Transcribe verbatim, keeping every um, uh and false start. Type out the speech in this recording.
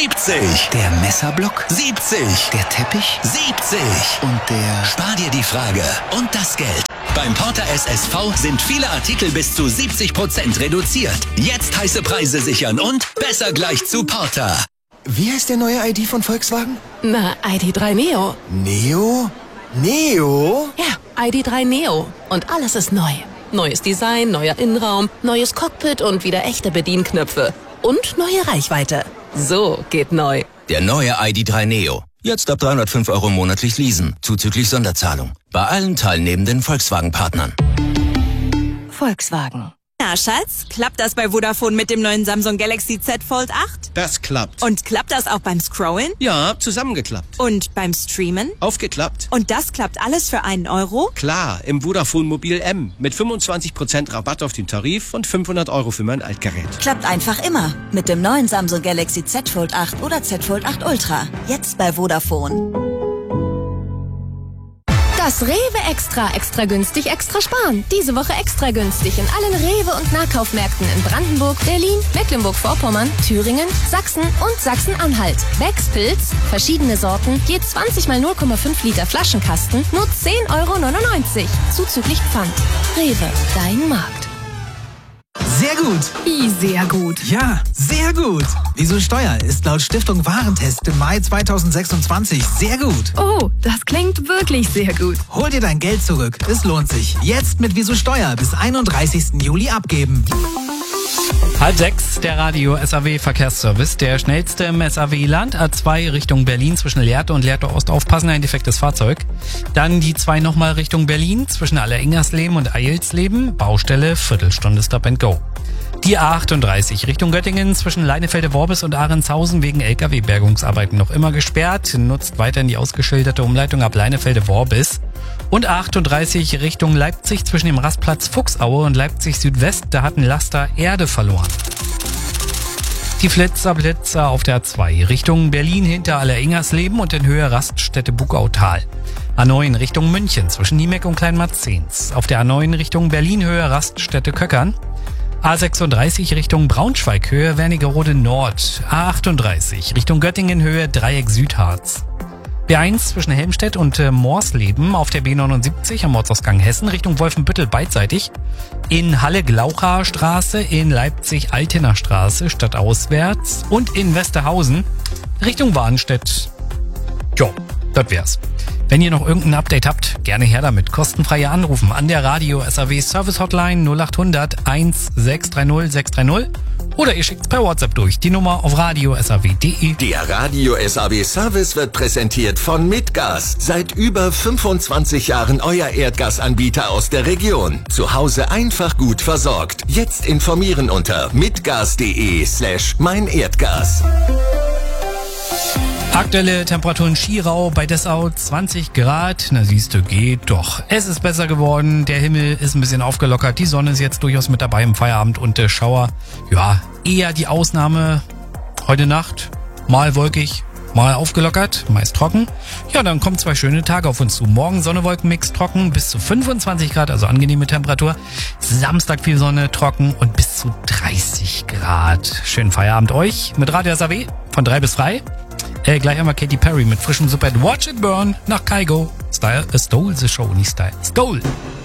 siebzig. Der Messerblock? siebzig. Der Teppich? siebzig. Und der... Spar dir die Frage und das Geld. Beim Porter S S V sind viele Artikel bis zu siebzig Prozent reduziert. Jetzt heiße Preise sichern und besser gleich zu Porter. Wie heißt der neue I D von Volkswagen? Na, I D drei Neo. Neo? Neo? Ja, I D drei Neo. Und alles ist neu. Neues Design, neuer Innenraum, neues Cockpit und wieder echte Bedienknöpfe. Und neue Reichweite. So geht neu. Der neue I D drei Neo. Jetzt ab dreihundertfünf Euro monatlich leasen, zuzüglich Sonderzahlung. Bei allen teilnehmenden Volkswagen-Partnern. Volkswagen. Na, Schatz, klappt das bei Vodafone mit dem neuen Samsung Galaxy Z Fold acht? Das klappt. Und klappt das auch beim Scrollen? Ja, zusammengeklappt. Und beim Streamen? Aufgeklappt. Und das klappt alles für einen Euro? Klar, im Vodafone Mobil M. Mit fünfundzwanzig Prozent Rabatt auf den Tarif und fünfhundert Euro für mein Altgerät. Klappt einfach immer. Mit dem neuen Samsung Galaxy Z Fold acht oder Z Fold acht Ultra. Jetzt bei Vodafone. Das Rewe Extra, extra günstig, extra sparen. Diese Woche extra günstig in allen Rewe- und Nahkaufmärkten in Brandenburg, Berlin, Mecklenburg-Vorpommern, Thüringen, Sachsen und Sachsen-Anhalt. Becks Pilz, verschiedene Sorten, je zwanzig mal null Komma fünf Liter Flaschenkasten, nur zehn Euro neunundneunzig. Zuzüglich Pfand. Rewe, dein Markt. Sehr gut. Wie sehr gut? Ja, sehr gut. Wieso Steuer ist laut Stiftung Warentest im Mai zweitausendsechsundzwanzig sehr gut. Oh, das klingt wirklich sehr gut. Hol dir dein Geld zurück. Es lohnt sich. Jetzt mit Wieso Steuer bis einunddreißigsten Juli abgeben. Halb sechs, der Radio S A W Verkehrsservice. Der schnellste im S A W-Land. A zwei Richtung Berlin zwischen Lehrte und Lehrte Ost. Aufpassen, ein defektes Fahrzeug. Dann die zwei nochmal Richtung Berlin zwischen Alleringersleben und Eilsleben. Baustelle, Viertelstunde Stop and Go. Die A achtunddreißig Richtung Göttingen zwischen Leinefelde-Worbis und Ahrendshausen wegen L K W-Bergungsarbeiten noch immer gesperrt. Nutzt weiterhin die ausgeschilderte Umleitung ab Leinefelde-Worbis. Und A achtunddreißig Richtung Leipzig zwischen dem Rastplatz Fuchsaue und Leipzig Südwest. Da hat ein Laster Erde verloren. Die Flitzer Blitzer auf der A zwei Richtung Berlin hinter Alleringersleben und in Höhe Raststätte Bugautal. A neun Richtung München zwischen Niemeck und Kleinmarzens. Auf der A neun Richtung Berlin Höhe Raststätte Köckern. A sechsunddreißig Richtung Braunschweig Höhe Wernigerode Nord. A achtunddreißig Richtung Göttingen Höhe Dreieck Südharz. B eins zwischen Helmstedt und äh, Morsleben auf der B neunundsiebzig am Ortsausgang Hessen Richtung Wolfenbüttel beidseitig. In Halle-Glaucher Straße, in Leipzig-Altener Straße stadtauswärts und in Westerhausen Richtung Warnstedt. Jo, das wär's. Wenn ihr noch irgendein Update habt, gerne her damit. Kostenfreie Anrufen an der Radio S A W Service Hotline null achthundert eins sechs drei null sechs drei null oder ihr schickt's per WhatsApp durch. Die Nummer auf radio s a w punkt de. Der Radio S A W Service wird präsentiert von Mitgas. Seit über fünfundzwanzig Jahren euer Erdgasanbieter aus der Region. Zu Hause einfach gut versorgt. Jetzt informieren unter mitgas.de slash mein Erdgas. Aktuelle Temperaturen Schirau bei Dessau zwanzig Grad. Na siehste, geht doch. Es ist besser geworden. Der Himmel ist ein bisschen aufgelockert. Die Sonne ist jetzt durchaus mit dabei im Feierabend und der Schauer. Ja, eher die Ausnahme. Heute Nacht mal wolkig, mal aufgelockert, meist trocken. Ja, dann kommen zwei schöne Tage auf uns zu. Morgen Sonne, Wolkenmix, trocken bis zu fünfundzwanzig Grad, also angenehme Temperatur. Samstag viel Sonne, trocken und bis zu dreißig Grad. Schönen Feierabend euch mit Radio S A W von drei bis frei. Äh, gleich einmal Katy Perry mit frischem Super Watch It Burn nach Kygo. Style, uh, stole the show, nicht Style. Stole.